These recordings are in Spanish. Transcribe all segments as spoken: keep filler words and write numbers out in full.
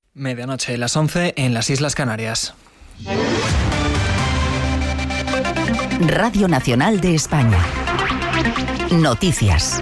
Medianoche, las once en las Islas Canarias. Radio Nacional de España. Noticias.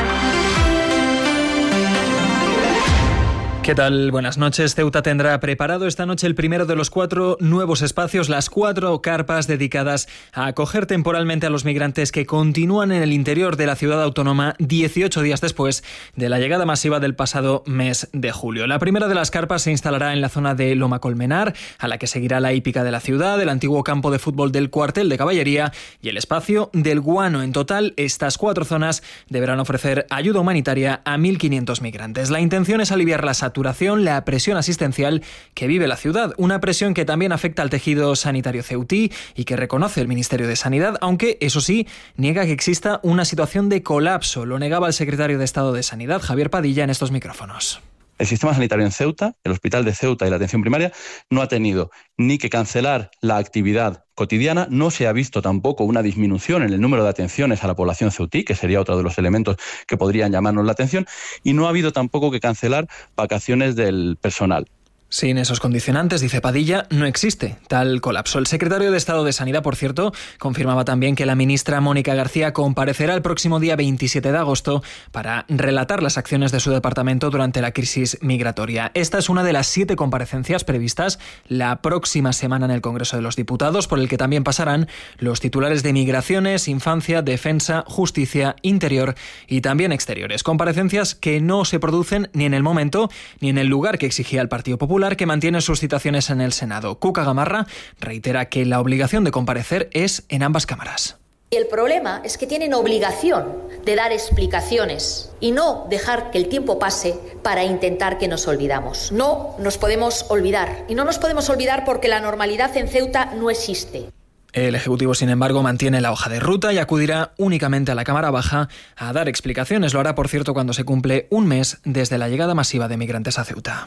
¿Qué tal? Buenas noches. Ceuta tendrá preparado esta noche el primero de los cuatro nuevos espacios, las cuatro carpas dedicadas a acoger temporalmente a los migrantes que continúan en el interior de la ciudad autónoma dieciocho días después de la llegada masiva del pasado mes de julio. La primera de las carpas se instalará en la zona de Loma Colmenar, a la que seguirá la hípica de la ciudad, el antiguo campo de fútbol del cuartel de caballería y el espacio del Guano. En total, estas cuatro zonas deberán ofrecer ayuda humanitaria a mil quinientos migrantes. La intención es aliviar la saturación la presión asistencial que vive la ciudad, una presión que también afecta al tejido sanitario ceutí y que reconoce el Ministerio de Sanidad, aunque, eso sí, niega que exista una situación de colapso. Lo negaba el secretario de Estado de Sanidad, Javier Padilla, en estos micrófonos. El sistema sanitario en Ceuta, el hospital de Ceuta y la atención primaria, no ha tenido ni que cancelar la actividad cotidiana, no se ha visto tampoco una disminución en el número de atenciones a la población ceutí, que sería otro de los elementos que podrían llamarnos la atención, y no ha habido tampoco que cancelar vacaciones del personal. Sin esos condicionantes, dice Padilla, no existe tal colapso. El secretario de Estado de Sanidad, por cierto, confirmaba también que la ministra Mónica García comparecerá el próximo día veintisiete de agosto para relatar las acciones de su departamento durante la crisis migratoria. Esta es una de las siete comparecencias previstas la próxima semana en el Congreso de los Diputados, por el que también pasarán los titulares de Migraciones, Infancia, Defensa, Justicia, Interior y también Exteriores. Comparecencias que no se producen ni en el momento ni en el lugar que exigía el Partido Popular, que mantiene sus citaciones en el Senado. Cuca Gamarra reitera que la obligación de comparecer es en ambas cámaras. Y el problema es que tienen obligación de dar explicaciones y no dejar que el tiempo pase para intentar que nos olvidamos. No nos podemos olvidar. Y no nos podemos olvidar porque la normalidad en Ceuta no existe. El Ejecutivo, sin embargo, mantiene la hoja de ruta y acudirá únicamente a la Cámara Baja a dar explicaciones. Lo hará, por cierto, cuando se cumple un mes desde la llegada masiva de migrantes a Ceuta.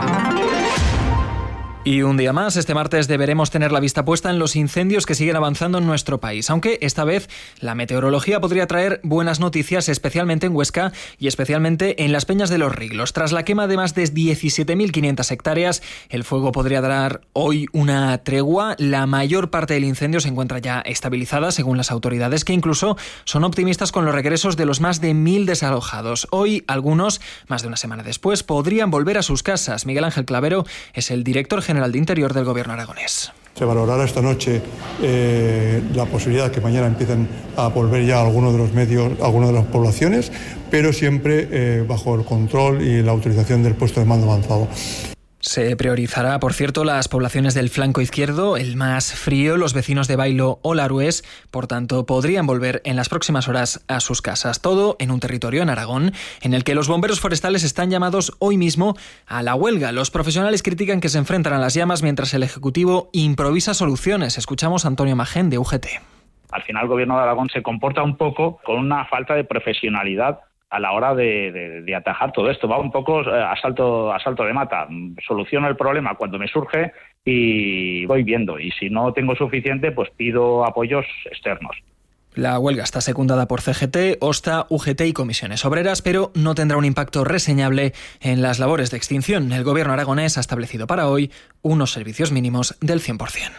Y un día más, este martes deberemos tener la vista puesta en los incendios que siguen avanzando en nuestro país, aunque esta vez la meteorología podría traer buenas noticias, especialmente en Huesca y especialmente en las Peñas de los Riglos. Tras la quema de más de diecisiete mil quinientas hectáreas, el fuego podría dar hoy una tregua. La mayor parte del incendio se encuentra ya estabilizada, según las autoridades, que incluso son optimistas con los regresos de los más de mil desalojados. Hoy, algunos, más de una semana después, podrían volver a sus casas. Miguel Ángel Clavero es el director general General de Interior del Gobierno aragonés. Se valorará esta noche eh, la posibilidad de que mañana empiecen a volver ya algunos de los medios, algunas de las poblaciones, pero siempre eh, bajo el control y la autorización del puesto de mando avanzado. Se priorizará, por cierto, las poblaciones del flanco izquierdo, el más frío, los vecinos de Bailo o Larués, por tanto, podrían volver en las próximas horas a sus casas. Todo en un territorio en Aragón en el que los bomberos forestales están llamados hoy mismo a la huelga. Los profesionales critican que se enfrentan a las llamas mientras el Ejecutivo improvisa soluciones. Escuchamos a Antonio Magén, de U G T. Al final, el Gobierno de Aragón se comporta un poco con una falta de profesionalidad a la hora de, de, de atajar todo esto. Va un poco a salto, a salto de mata. Soluciono el problema cuando me surge y voy viendo. Y si no tengo suficiente, pues pido apoyos externos. La huelga está secundada por C G T, OSTA, U G T y comisiones obreras, pero no tendrá un impacto reseñable en las labores de extinción. El Gobierno aragonés ha establecido para hoy unos servicios mínimos del cien por ciento.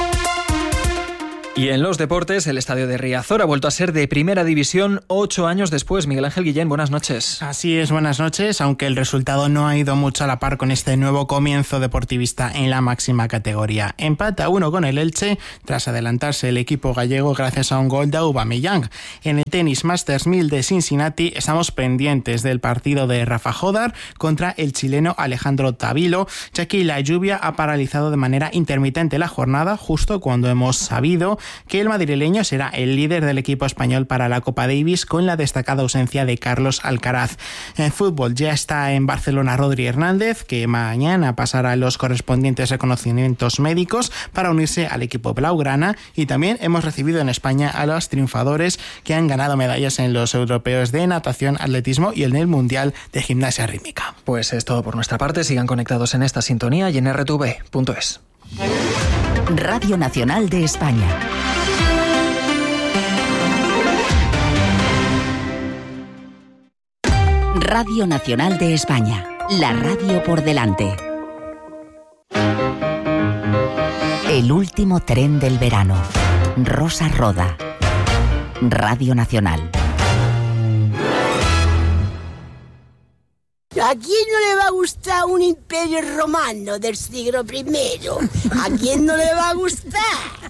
Y en los deportes, el estadio de Riazor ha vuelto a ser de primera división ocho años después. Miguel Ángel Guillén, buenas noches. Así es, buenas noches, aunque el resultado no ha ido mucho a la par con este nuevo comienzo deportivista en la máxima categoría. Empate a uno con el Elche, tras adelantarse el equipo gallego gracias a un gol de Aubameyang. En el Tennis Masters mil de Cincinnati estamos pendientes del partido de Rafa Jodar contra el chileno Alejandro Tavilo, ya que la lluvia ha paralizado de manera intermitente la jornada, justo cuando hemos sabido que el madrileño será el líder del equipo español para la Copa Davis, con la destacada ausencia de Carlos Alcaraz. En fútbol ya está en Barcelona Rodri Hernández, que mañana pasará los correspondientes reconocimientos médicos para unirse al equipo blaugrana, y también hemos recibido en España a los triunfadores que han ganado medallas en los europeos de natación, atletismo y en el mundial de gimnasia rítmica. Pues es todo por nuestra parte. Sigan conectados en esta sintonía y en erre te ve punto es. Radio Nacional de España. Radio Nacional de España. La radio por delante. El último tren del verano. Rosa Roda. Radio Nacional. ¿A quién no le va a gustar un imperio romano del siglo primero? ¿A quién no le va a gustar?